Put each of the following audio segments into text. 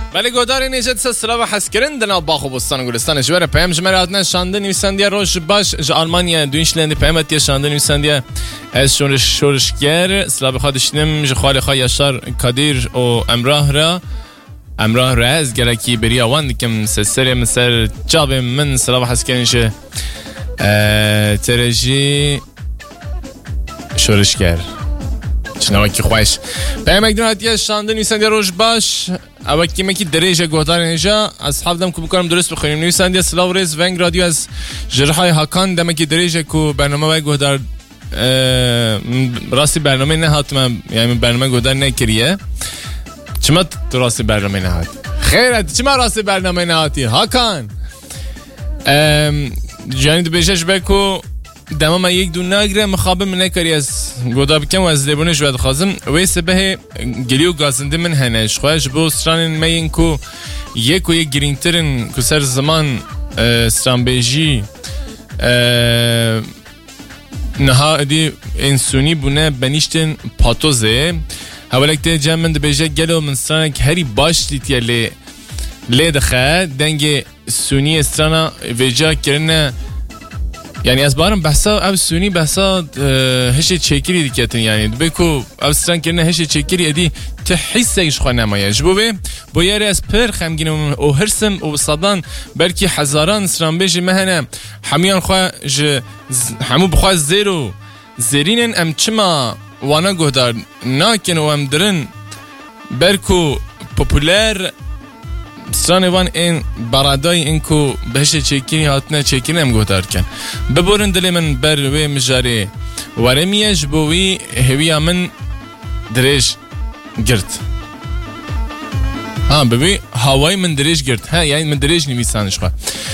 بله گودار نیجت سلام حسکرین دنا باخو بستان گلستان جوره پیام جمراتنا شاندن نویسندیا روش باش ج آلمانیا دوینشلند پیامت شاندن نویسندیا از شورشگر سلام خودشنم ج خال خای یاشار کادیر و امراه را از گرکی بری آوان کم سر مسر جاب من سلام حسکرینش ترجی شورشگر چناوکی خوش پیام مقدوناتی شاندن نویسندیا روش باش اول کی مکی درجه گودار اینجا اصحاب دم کو بکنم درست بخونیم نویسنده سلاو ریز ونگ رادیو از جرحای هاکان دم کی درجه کو برنامه و گودار راستی برنامه نه هاتم یعنی برنامه گودار نکریه چما راستی برنامه نه هات خیرت چما راستی برنامه نه هاتی هاکان جانی دو بیشش بکو دما ما یک دو نگره مخابه من نکری از گودا بکم و از لیبونش باید خواستم ویسه به گلیو گازنده من هنش خواهش با سرانین مین کو یک گرینترین که سر زمان سران بیجی نها ادی انسونی بونه بنیشتن پاتوزه هولکته جمعند بیجه گلو من سرانک هری باش دیتیه لی دخه دنگ سونی سرانا ویجا کرنه یعنی از بارم بحثا او سونی بحثا هشی چکری دیکتن یعنی بکو او سران کرنه هشی چکری ادی تحسیش خواه نمایه جبو با یاری از پر خمگینم او هرسم او صدان بلکی هزاران سران بیجی مهنه همیان خواه همو بخواه زیرینن ام چما وانا گهدار ناکن و ام درن برکو پوپولر سرانوان این برادای این کو بهش چکینی هاتنه چکینی هم گوتار کن ببورن دلی من بروی مجاری ورمیش بوی هوی من دریش گرد ببی هوای من دریش گرد یعنی من دریش نویسانش خواه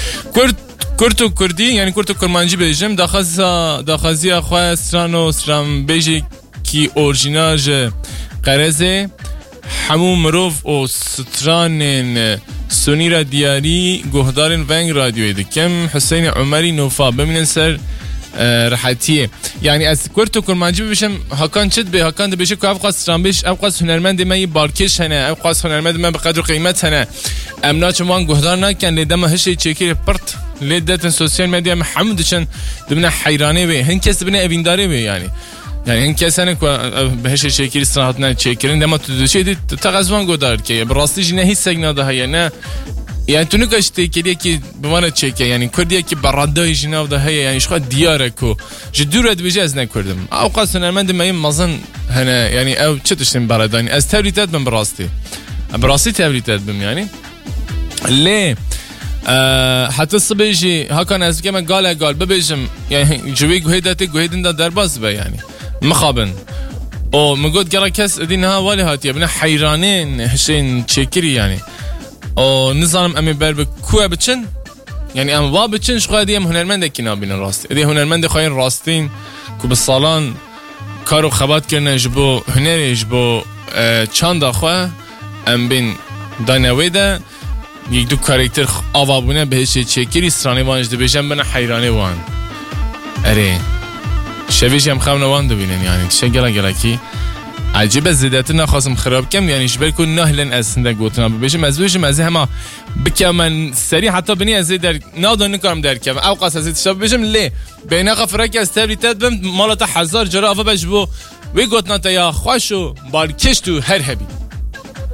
کرد و کردی یعنی کرد و کرمانجی بیجم داخازی خواه سران بیجی کی اورجیناج قرزه همون مروف و سترانین سونی را دیاری گهدارین ونگ رادیوی دکم حسین عمری نوفا بمینن سر راحتیه یعنی از کرد و کرمانجی بشم هاکان چد به هاکان ده بشه که افقاس سرانبش افقاس هنرمند من بارکش هنه افقاس هنرمند من بقدر قیمت هنه امنا چمان گهدار نکن لیدم هشی چکیر پرت لیدتن سوسیال مدیا محمدشن دبنا حیرانه بی هن کس دبنا اوینداره بی یعنی این کسانی که بهش شکلی استراحت نه چکرین دما تو دوشی دی تقاضوان گودار که براستی نه هیچ سگنا ده هی نه یعنی تو نگاشتی که دیگه بمانه چکه یعنی کردی که برادای جناب ده هی یعنی شخص دیاره کو جدورت بيجي از نکردم او قصنا من دم مازن هنا یعنی او چتشتم برادانی از تبلیغات من براستی تبلیغات بم یعنی لی حتی صبحی هاکان از که من قال ببیجم یعنی جوی گوهیدن دا درباز به یعنی مخابن او مگود گرا کس دینها والی هاتیه بنا حیرانین هشین چکری یعنی او نظام امی بر بکوه بچن یعنی ام وا بچن شقا دیم هنرمند کی نابین راست دی هنرمند خاین راستین کو به سالان کارو خبات کنه جبو هنری جبو چند اخوا ام بین دانویده یک دو کاراکتر آوابونه بهش چکری سرانی وانج ده بجن بنا حیرانه وان اره شویش هم خواهم نوان دو بینن یعنی چه گلا کی عجیب زیدت نخواستم خراب کم یعنی شبر کن نهلن از سنده گوتنا ببیشم از بوشم از همه بکم من سری حتی بنی از در نادان نکارم در کم او قاس از شب بشم لی بین قفرک از تبلیتات بم مالت 1000 جرا افا بجبو وی گوتنا تا یا خوشو بالکش تو هر هبی